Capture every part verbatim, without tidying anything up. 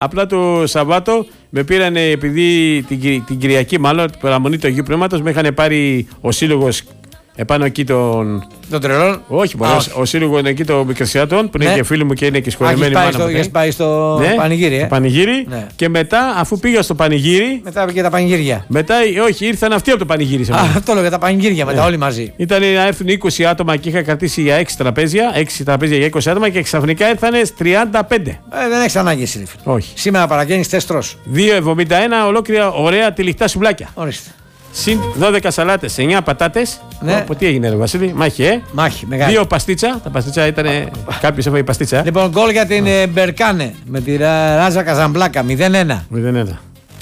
Απλά το Σαββάτο με πήραν, επειδή την, την Κυριακή, μάλλον την παραμονή του Αγίου Πνεύματος, με είχαν πάρει ο σύλλογος επάνω εκεί των. Των τρελών. Όχι, μπορεί. Ο σύλλογος είναι εκεί των Μικρασιάτων, που είναι ναι. και φίλοι μου και είναι και σχολημένοι μάνα. Έχει πάει στο ναι, πανηγύρι. Ε? πανηγύρι ναι. Και μετά, αφού πήγα στο πανηγύρι. Μετά πήγε τα πανηγύρια. Μετά, όχι, ήρθαν αυτοί από το πανηγύρι. Σε Α, αυτό λέω για τα πανηγύρια, ναι. μετά όλοι μαζί. Ήταν να έρθουν είκοσι άτομα και είχα κρατήσει για έξι τραπέζια, έξι τραπέζια για είκοσι άτομα και ξαφνικά ήρθαν τριάντα πέντε. Ε, δεν έχει ανάγκη εσύ. Όχι. Σήμερα παραγγέλνει τεστρό. δύο εβδομήντα ένα ολόκληρα ωραία τυλιχτά σουβλάκια. Ορίστε. Συν δώδεκα σαλάτες, εννιά πατάτες. Ναι. Από τι έγινε, ρε Βασίλη, μάχη, ε. Μάχη, μεγάλη. Δύο παστίτσα. Τα παστίτσα ήταν. Κάποιος έφαγε παστίτσα. Ε. Λοιπόν, γκολ για την ε, Μπερκάνε με τη Ράζα Καζαμπλάκα μηδέν ένα. μηδέν ένα.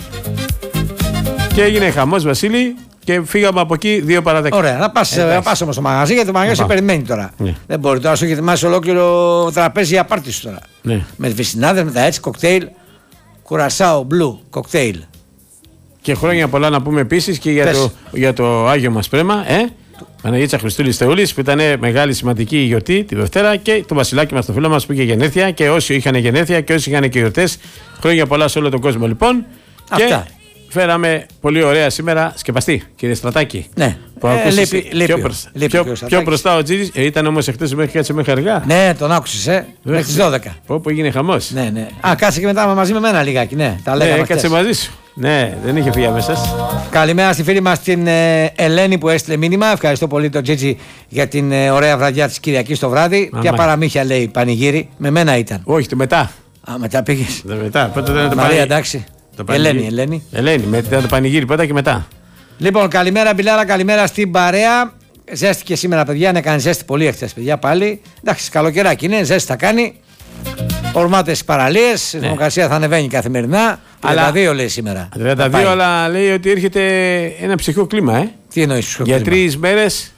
Και έγινε χαμός, Βασίλη, και φύγαμε από εκεί δύο παρά δέκα. Ωραία, να πας, ε, πας όμως στο μαγαζί, γιατί το μαγαζί σε περιμένει τώρα. Ναι. Δεν μπορεί τώρα να σου έχει ετοιμάσει ολόκληρο τραπέζι για πάρτι σου τώρα. Ναι. Με βυσινάδες, με τα έτσι, κοκτέιλ. Κουρασάο, μπλου, κοκτέιλ. Και χρόνια πολλά να πούμε επίσης και για το, για το Άγιο μας Πρέμα, ε, Παναγίτσα Χριστούλης Θεούλης, που ήταν μεγάλη σημαντική γιορτή τη Δευτέρα, και το Βασιλάκι μας, το φίλο μας που είχε γενέθλια, και όσοι είχαν γενέθλια και όσοι είχαν και γιορτές, χρόνια πολλά σε όλο τον κόσμο λοιπόν. Αυτά. Και φέραμε πολύ ωραία σήμερα σκεπαστή, κύριε Στρατάκη. Ναι, που ε, λείπει, λείπει, πιο, λείπει, λείπει, πιο, πιο μπροστά ο Τζίζης, ε, ήταν όμως εχθές μέχρι κάτσε μέχρι αργά. Ναι, τον άκουσες, ε, μέχρι τις δώδεκα. Όπου έγινε χαμός. Ναι, ναι. Α, κάτσε και μετά μαζί με μένα λιγάκι, ναι, τα λέγαμε. Ναι, κάτσε μαζί σου. Ναι, δεν είχε φύγει αμέσως. Καλημέρα στη φίλη μας την ε, Ελένη που έστειλε μήνυμα. Ευχαριστώ πολύ τον Τζίτζι για την ε, ωραία βραδιά της Κυριακής το βράδυ. Ποια παραμύθια λέει πανηγύρι, με μένα ήταν. Όχι, το μετά. Α, μετά πήγες. Το μετά. Πότε δεν Μαρία, πανηγύρι. Εντάξει. Ελένη, Ελένη. Ελένη, μετά το πανηγύρι πρώτα και μετά. Λοιπόν, καλημέρα Μπιλάρα, καλημέρα στην παρέα. Ζέστηκε σήμερα, παιδιά. Ναι, κάνει ζέστη πολύ εχθές, παιδιά, πάλι. Εντάξει, καλοκαιράκι είναι, ζέστη θα κάνει. Ορμάτες στις παραλίες, η θερμοκρασία θα ανεβαίνει καθημερινά. τριάντα δύο λέει σήμερα. τριάντα δύο, αλλά λέει ότι έρχεται ένα ψυχικό κλίμα, ε. Τι εννοείς ψυχικό κλίμα? Για τρεις μέρες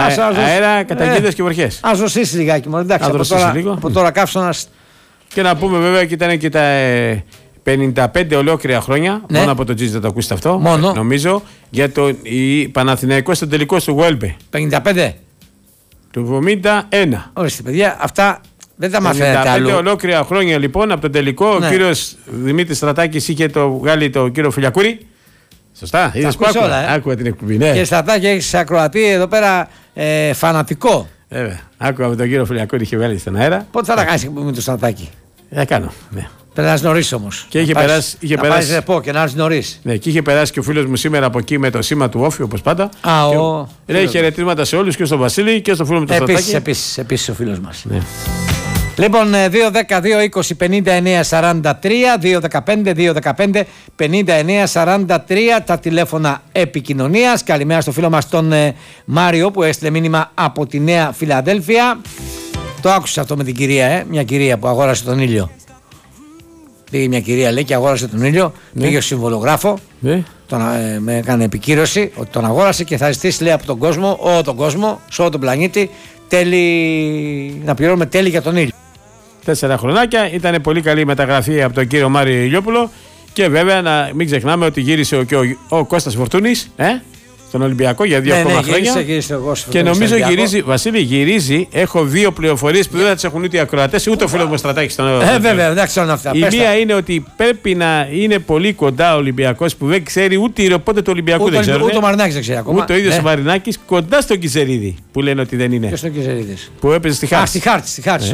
αέρα, καταγγελίες ε, και βροχές. Ας δωσήσει λιγάκι μόνο, εντάξει, από τώρα, από τώρα καύσωνας. Και να πούμε βέβαια ότι ήταν και τα ε, πενήντα πέντε ολόκληρα χρόνια. Ναι. Μόνο από το Τζίζι θα το ακούσετε αυτό. Μόνο. Νομίζω για το Παναθηναϊκός στο τελικό του Γουέλμπε. πενήντα πέντε. Του εβδομήντα ένα. Ορίστε, παιδιά, αυτά δεν τα μαθαίνετε άλλο. πενήντα πέντε ολόκληρα χρόνια λοιπόν από το τελικό. Ναι. Ο κύριος Δημήτρης Στρατάκης είχε το βγάλει τον κύριο Φιλιακούρη. Σωστά, είδες που άκουγα, ε? άκουγα την εκπομπή. Ναι. Και Στρατάκη έχεις ακροατή εδώ πέρα ε, φανατικό. Βέβαια, άκουγα με τον κύριο Φιλιακούρη, είχε βγάλει στον αέρα. Πότε θα τα κάνεις με το Στρατάκη? Θα κάνω, ναι. Περνάς νωρίς όμως. Και είχε να περάσει. Είχε να περάσει... πάεις ρεπό και να έρθεις νωρίς. Ναι, και είχε περάσει και ο φίλος μου σήμερα από εκεί με το σήμα του Όφη, όπως πάντα. Α, και... ο. Λέει χαιρετίσματα σε όλους, και στον Βασίλη και στο φίλο μου τον Στρατάκη. Στρατάκη. Επίσης, επίσης ο φίλος μας. Ναι. Λοιπόν, δύο δέκα δύο είκοσι πενήντα εννέα σαράντα τρία, δύο δεκαπέντε δύο δεκαπέντε πενήντα εννέα σαράντα τρία τα τηλέφωνα επικοινωνίας. Καλημέρα στο φίλο μας τον ε, Μάριο που έστειλε μήνυμα από τη Νέα Φιλαδέλφια. Το άκουσα αυτό με την κυρία, ε, μια κυρία που αγόρασε τον ήλιο. Πήγε μια κυρία, λέει, και αγόρασε τον ήλιο. Ναι. Πήγε στο συμβολογράφο. Ναι. Τον, ε, με έκανε επικύρωση ότι τον αγόρασε και θα ζητήσει, λέει, από τον κόσμο, όλο τον κόσμο, σε όλο τον πλανήτη, τέλη, να πληρώνουμε τέλη για τον ήλιο. Τέσσερα χρονάκια, ήταν πολύ καλή μεταγραφή από τον κύριο Μάριο Ηλιόπουλο. Και βέβαια να μην ξεχνάμε ότι γύρισε και ο, ο, ο Κώστας Φορτούνης, ε, στον Ολυμπιακό για δύο ναι, ακόμα ναι, χρόνια. Γύρισε, γύρισε εγώ και νομίζω γυρίζει, Βασίλη, γυρίζει. Έχω δύο πληροφορίες που δεν θα τις έχουν ούτε οι ακροατές ούτε ο φίλος μου Στρατάκης. Στον... Ε, βέβαια, εντάξει, όλα αυτά. Η μία τα. είναι ότι πρέπει να είναι πολύ κοντά ο Ολυμπιακός που δεν ξέρει ούτε η ροπότε του Ολυμπιακού. Ούτε, δεν ξέρουν, ούτε ο Μαρινάκης δεν ξέρει ακόμα. Ούτε ο ίδιος ναι. ο Μαρινάκης κοντά στον Κιζερίδη που λένε ότι δεν είναι. Και στον Κιζερίδης. Που έπαιζε στη Χάρτ. Α, στη Χάρτ, στη Χάρτ.